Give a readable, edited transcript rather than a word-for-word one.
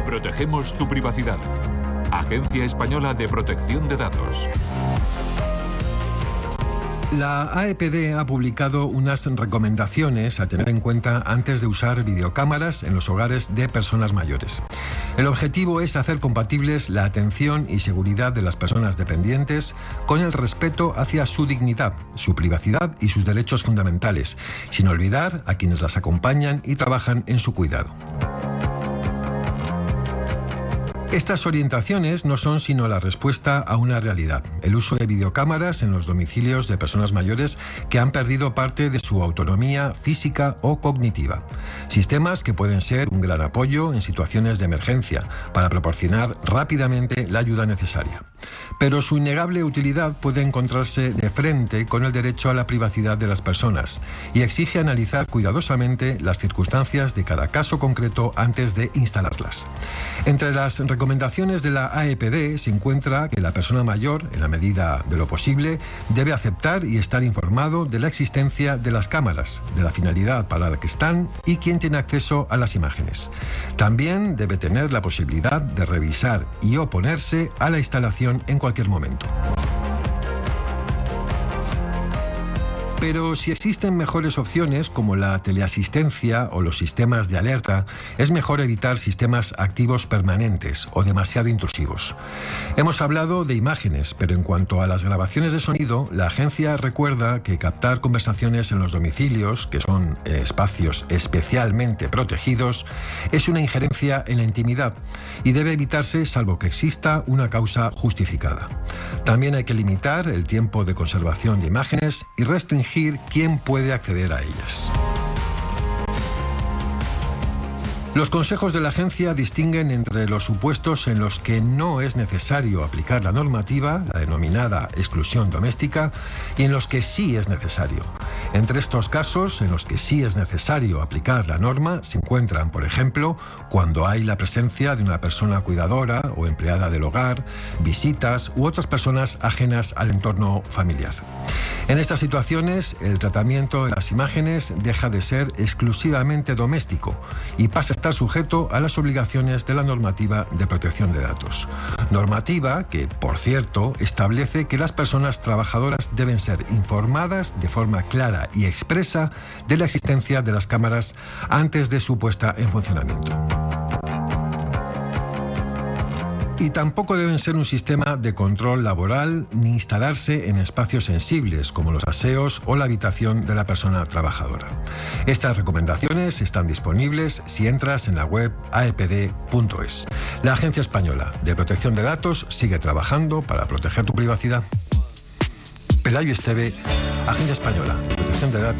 Protegemos tu privacidad. Agencia Española de Protección de Datos. La AEPD ha publicado unas recomendaciones a tener en cuenta antes de usar videocámaras en los hogares de personas mayores. El objetivo es hacer compatibles la atención y seguridad de las personas dependientes con el respeto hacia su dignidad, su privacidad y sus derechos fundamentales, sin olvidar a quienes las acompañan y trabajan en su cuidado. Estas orientaciones no son sino la respuesta a una realidad: el uso de videocámaras en los domicilios de personas mayores que han perdido parte de su autonomía física o cognitiva. Sistemas que pueden ser un gran apoyo en situaciones de emergencia para proporcionar rápidamente la ayuda necesaria. Pero su innegable utilidad puede encontrarse de frente con el derecho a la privacidad de las personas y exige analizar cuidadosamente las circunstancias de cada caso concreto antes de instalarlas. Entre las recomendaciones de la AEPD se encuentra que la persona mayor, en la medida de lo posible, debe aceptar y estar informado de la existencia de las cámaras, de la finalidad para la que están y quién tiene acceso a las imágenes. También debe tener la posibilidad de revisar y oponerse a la instalación en cualquier momento. Pero si existen mejores opciones como la teleasistencia o los sistemas de alerta, es mejor evitar sistemas activos permanentes o demasiado intrusivos. Hemos hablado de imágenes, pero en cuanto a las grabaciones de sonido, la agencia recuerda que captar conversaciones en los domicilios, que son espacios especialmente protegidos, es una injerencia en la intimidad y debe evitarse salvo que exista una causa justificada. También hay que limitar el tiempo de conservación de imágenes y restringir quién puede acceder a ellas. Los consejos de la agencia distinguen entre los supuestos en los que no es necesario aplicar la normativa, la denominada exclusión doméstica, y en los que sí es necesario. Entre estos casos, en los que sí es necesario aplicar la norma, se encuentran, por ejemplo, cuando hay la presencia de una persona cuidadora o empleada del hogar, visitas u otras personas ajenas al entorno familiar. En estas situaciones, el tratamiento de las imágenes deja de ser exclusivamente doméstico y pasa a estar sujeto a las obligaciones de la normativa de protección de datos. Normativa que, por cierto, establece que las personas trabajadoras deben ser informadas de forma clara y expresa de la existencia de las cámaras antes de su puesta en funcionamiento. Y tampoco deben ser un sistema de control laboral ni instalarse en espacios sensibles como los aseos o la habitación de la persona trabajadora. Estas recomendaciones están disponibles si entras en la web aepd.es. La Agencia Española de Protección de Datos sigue trabajando para proteger tu privacidad. Pelayo Esteve, Agencia Española de Protección de Datos.